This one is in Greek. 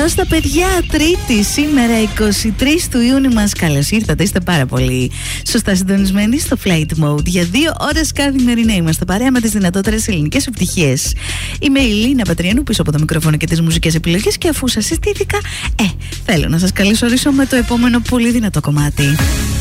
Καλημέρα στα παιδιά. Τρίτη σήμερα 23 του Ιούνιου μας. Καλώς ήρθατε, είστε πάρα πολύ σωστά συντονισμένοι στο Flight Mode. Για 2 ώρες καθημερινά είμαστε παρέα με τις δυνατότερες ελληνικές επιτυχίες. Είμαι η Λίνα Πατριανού πίσω από το μικρόφωνο και τις μουσικές επιλογές. Και αφού σας συστήθηκα, θέλω να σας καλωσορίσω με το επόμενο πολύ δυνατό κομμάτι.